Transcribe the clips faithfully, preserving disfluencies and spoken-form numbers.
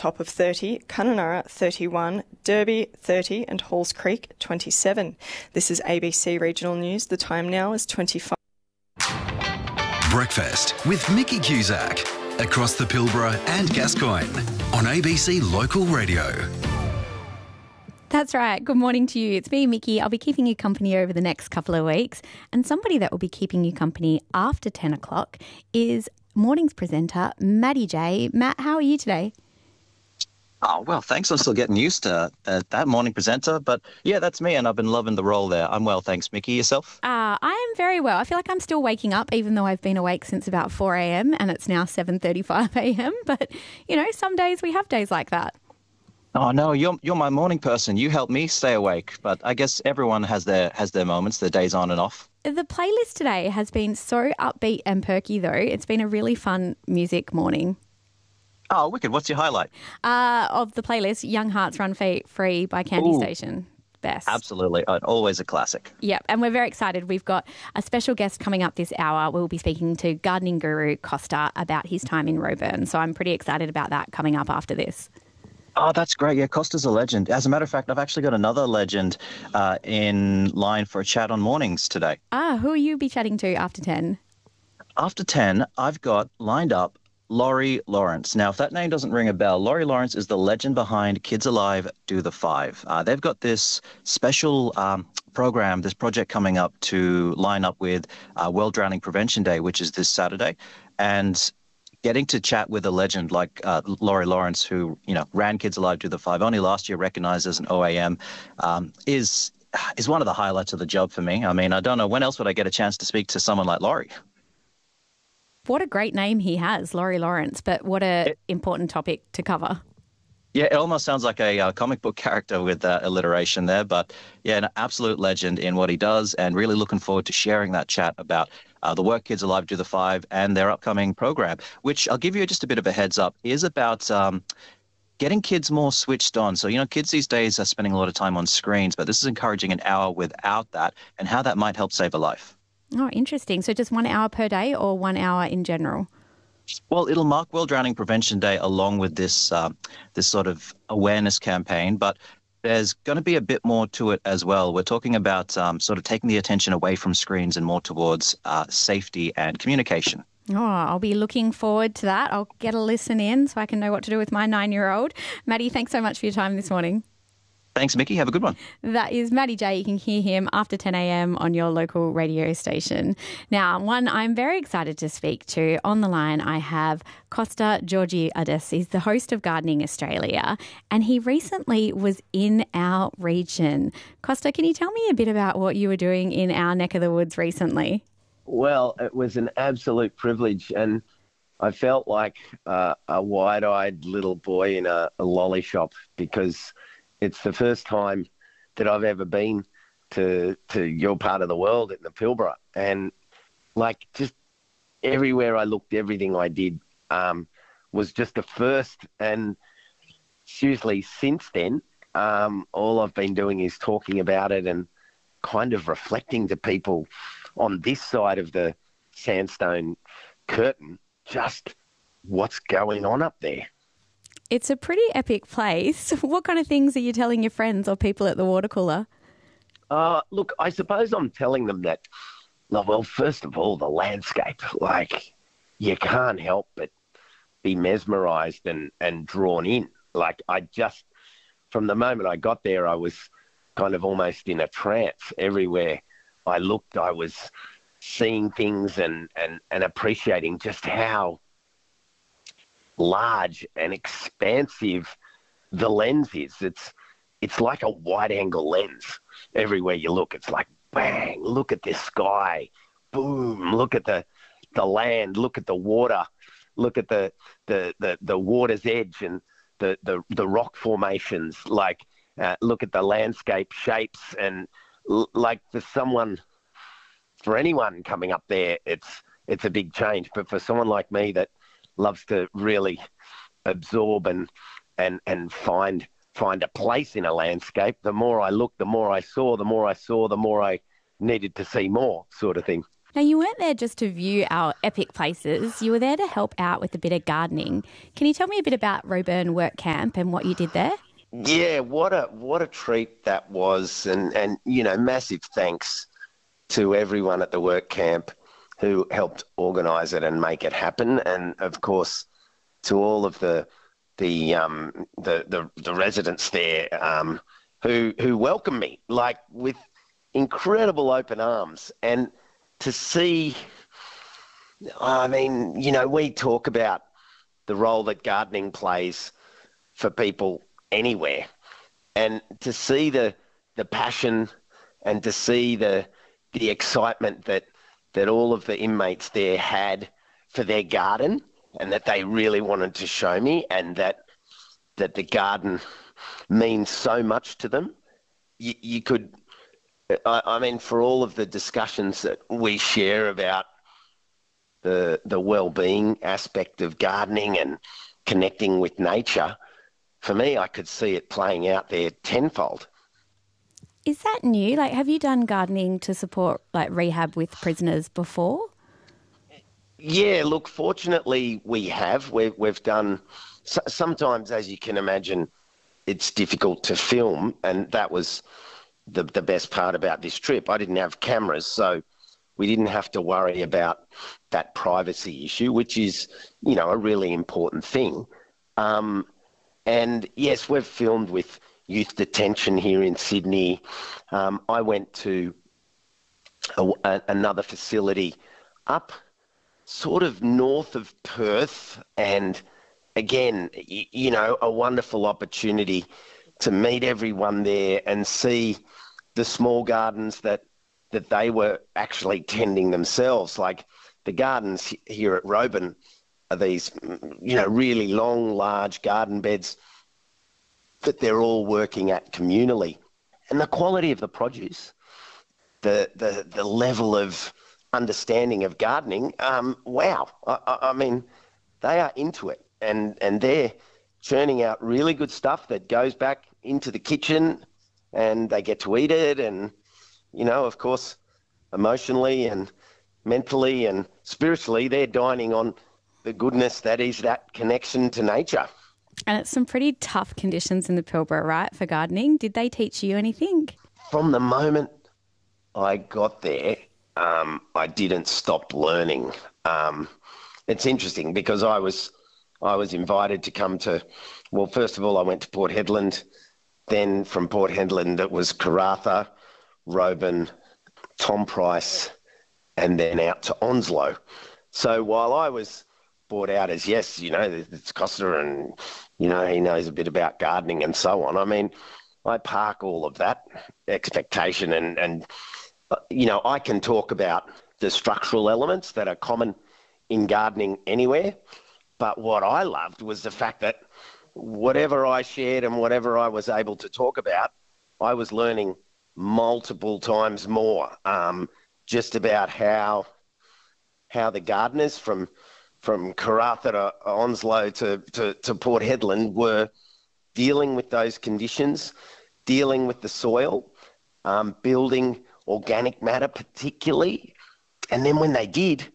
top of thirty, Kununurra thirty-one, Derby thirty and Halls Creek twenty-seven. This is A B C Regional News. The time now is twenty-five. Breakfast with Mickey Cusack across the Pilbara and Gascoyne on A B C Local Radio. That's right. Good morning to you. It's me, Mickey. I'll be keeping you company over the next couple of weeks. And somebody that will be keeping you company after ten o'clock is mornings presenter Maddie J. Matt, how are you today? Oh, well, thanks. I'm still getting used to uh, that morning presenter. But yeah, that's me, and I've been loving the role there. I'm well, thanks, Mickey. Yourself? Uh, I am very well. I feel like I'm still waking up, even though I've been awake since about four a.m. and it's now seven thirty-five a.m. But, you know, some days we have days like that. Oh, no, you're you're my morning person. You help me stay awake. But I guess everyone has their has their moments, their days on and off. The playlist today has been so upbeat and perky, though. It's been a really fun music morning. Oh, wicked. What's your highlight? Uh, of the playlist, Young Hearts Run Free by Candy Ooh, Station. Best. Absolutely. Uh, always a classic. Yep. And we're very excited. We've got a special guest coming up this hour. We'll be speaking to gardening guru Costa about his time in Roebourne. So I'm pretty excited about that coming up after this. Oh, that's great. Yeah, Costa's a legend. As a matter of fact, I've actually got another legend uh, in line for a chat on mornings today. Ah, who will you be chatting to after ten? After ten, I've got lined up Laurie Lawrence. Now, if that name doesn't ring a bell, Laurie Lawrence is the legend behind Kids Alive Do the Five. Uh, they've got this special um, program, this project coming up to line up with uh, World Drowning Prevention Day, which is this Saturday. And getting to chat with a legend like uh, Laurie Lawrence, who, you know, ran Kids Alive Do the Five, only last year recognized as an O A M, um, is is one of the highlights of the job for me. I mean, I don't know when else would I get a chance to speak to someone like Laurie. What a great name he has, Laurie Lawrence, but what a important topic to cover. Yeah, it almost sounds like a uh, comic book character with uh, alliteration there, but yeah, an absolute legend in what he does, and really looking forward to sharing that chat about uh, the work Kids Alive Do the Five and their upcoming program, which I'll give you just a bit of a heads up, is about um, getting kids more switched on. So, you know, kids these days are spending a lot of time on screens, but this is encouraging an hour without that and how that might help save a life. Oh, interesting. So just one hour per day or one hour in general? Well, it'll mark World Drowning Prevention Day along with this uh, this sort of awareness campaign, but there's going to be a bit more to it as well. We're talking about um, sort of taking the attention away from screens and more towards uh, safety and communication. Oh, I'll be looking forward to that. I'll get a listen in so I can know what to do with my nine-year-old. Maddie, thanks so much for your time this morning. Thanks, Mickey. Have a good one. That is Maddie J. You can hear him after ten a.m. on your local radio station. Now, one I'm very excited to speak to. On the line, I have Costa Georgiades. He's the host of Gardening Australia, and he recently was in our region. Costa, can you tell me a bit about what you were doing in our neck of the woods recently? Well, it was an absolute privilege, and I felt like uh, a wide-eyed little boy in a, a lolly shop, because it's the first time that I've ever been to to your part of the world in the Pilbara. And, like, just everywhere I looked, everything I did um, was just a first. And seriously, since then, um, all I've been doing is talking about it and kind of reflecting to people on this side of the sandstone curtain just what's going on up there. It's a pretty epic place. What kind of things are you telling your friends or people at the water cooler? Uh, look, I suppose I'm telling them that, well, first of all, the landscape. Like, you can't help but be mesmerised and, and drawn in. Like, I just, from the moment I got there, I was kind of almost in a trance. Everywhere I looked, I was seeing things and, and, and appreciating just how large and expansive the lens is. It's it's like a wide-angle lens. Everywhere you look, it's like, bang, look at this sky. Boom, look at the the land, look at the water, look at the the, the, the water's edge and the, the, the rock formations, like uh, look at the landscape shapes. And l- like for someone, for anyone coming up there, it's it's a big change. But for someone like me that loves to really absorb and and and find find a place in a landscape, the more I looked, the more I saw, the more I saw, the more I needed to see more, sort of thing. Now, you weren't there just to view our epic places. You were there to help out with a bit of gardening. Can you tell me a bit about Roebourne Work Camp and what you did there? Yeah, what a what a treat that was, and and you know, massive thanks to everyone at the work camp who helped organise it and make it happen, and of course to all of the the um the the, the residents there um who who welcomed me like with incredible open arms. And to see, I mean, you know, we talk about the role that gardening plays for people anywhere, and to see the the passion and to see the the excitement that that all of the inmates there had for their garden, and that they really wanted to show me, and that that the garden means so much to them. You, you could, I, I mean, for all of the discussions that we share about the the well-being aspect of gardening and connecting with nature, for me, I could see it playing out there tenfold. Is that new? Like, have you done gardening to support like rehab with prisoners before? Yeah, look, fortunately we have. We've, we've done, sometimes, as you can imagine, it's difficult to film, and that was the the best part about this trip. I didn't have cameras, so we didn't have to worry about that privacy issue, which is, you know, a really important thing. Um, and yes, we've filmed with youth detention here in Sydney. Um, I went to a, a, another facility up sort of north of Perth, and again, you, you know, a wonderful opportunity to meet everyone there and see the small gardens that that they were actually tending themselves. Like the gardens here at Roebourne are these, you know, really long, large garden beds that they're all working at communally. And the quality of the produce, the the, the level of understanding of gardening, um, wow. I, I mean, they are into it, and, and they're churning out really good stuff that goes back into the kitchen, and they get to eat it. And, you know, of course, emotionally and mentally and spiritually, they're dining on the goodness that is that connection to nature. And it's some pretty tough conditions in the Pilbara, right, for gardening. Did they teach you anything? From the moment I got there, um, I didn't stop learning. Um, it's interesting because I was I was invited to come to, well, first of all, I went to Port Hedland. Then from Port Hedland, it was Karratha, Roebourne, Tom Price, and then out to Onslow. So while I was brought out as, yes, you know, it's Costa and, you know, he knows a bit about gardening and so on, I mean, I park all of that expectation and, and uh, you know, I can talk about the structural elements that are common in gardening anywhere. But what I loved was the fact that whatever I shared and whatever I was able to talk about, I was learning multiple times more, um, just about how how the gardeners from from Karratha to Onslow to, to, to Port Hedland were dealing with those conditions, dealing with the soil, um, building organic matter particularly. And then when they did,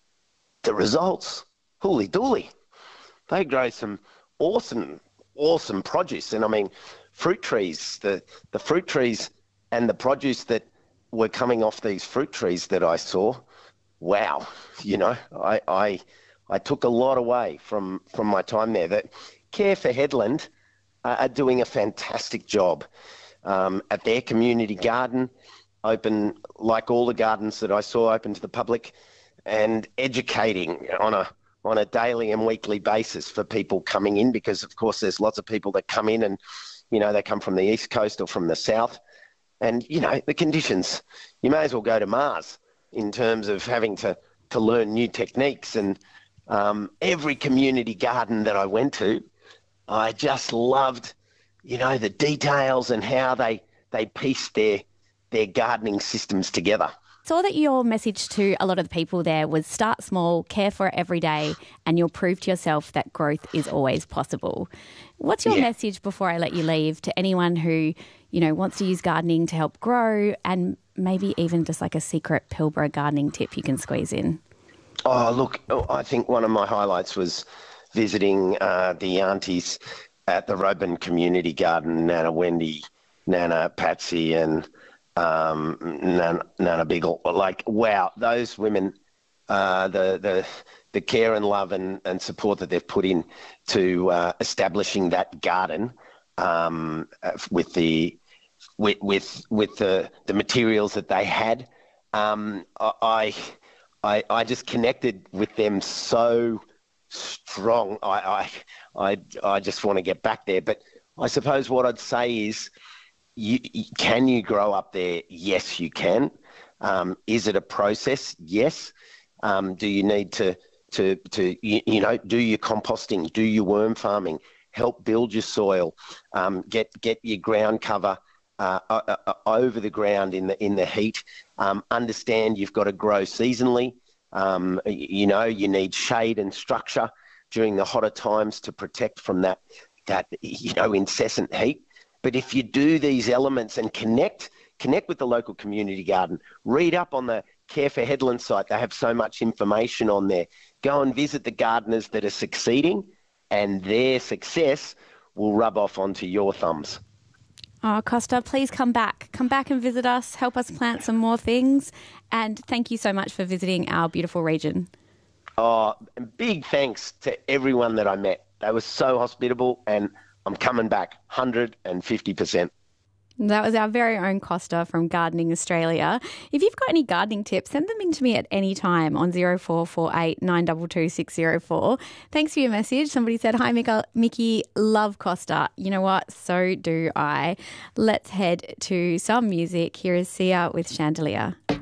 the results, holy dooly, they grow some awesome, awesome produce. And I mean, fruit trees, the, the fruit trees and the produce that were coming off these fruit trees that I saw, wow, you know, I I, I took a lot away from, from my time there. That Care for Hedland uh, are doing a fantastic job um, at their community garden, open, like all the gardens that I saw, open to the public, and educating on a on a daily and weekly basis for people coming in, because of course there's lots of people that come in and, you know, they come from the East Coast or from the South, and, you know, the conditions, you may as well go to Mars in terms of having to, to learn new techniques. And um, every community garden that I went to, I just loved, you know, the details and how they, they pieced their, their gardening systems together. Saw that your message to a lot of the people there was start small, care for it every day, and you'll prove to yourself that growth is always possible. What's your Yeah. message before I let you leave to anyone who, you know, wants to use gardening to help grow and maybe even just like a secret Pilbara gardening tip you can squeeze in? Oh, look, I think one of my highlights was visiting uh, the aunties at the Roban Community Garden, Nana Wendy, Nana Patsy and um, Nana, Nana Biggle. Like, wow, those women, uh, the the the care and love and, and support that they've put in to uh, establishing that garden um, with the with with, with the, the materials that they had. Um, I, I I just connected with them so strong. I I I, I just want to get back there. But I suppose what I'd say is, you, can you grow up there? Yes, you can. Um, is it a process? Yes. Um, do you need to to to you, you know do your composting, do your worm farming, help build your soil, um, get get your ground cover uh, uh, uh, over the ground in the in the heat. Um, understand you've got to grow seasonally. Um, you know you need shade and structure during the hotter times to protect from that that you know incessant heat. But if you do these elements and connect connect with the local community garden, read up on the Care for Headland site. They have so much information on there. Go and visit the gardeners that are succeeding, and their success will rub off onto your thumbs. Oh, Costa, please come back. Come back and visit us. Help us plant some more things. And thank you so much for visiting our beautiful region. Oh, and big thanks to everyone that I met. They were so hospitable, and I'm coming back one hundred fifty percent. That was our very own Costa from Gardening Australia. If you've got any gardening tips, send them in to me at any time on zero four four eight nine two two six zero four. Thanks for your message. Somebody said, hi, Mika, Mickey, love Costa. You know what? So do I. Let's head to some music. Here is Sia with Chandelier.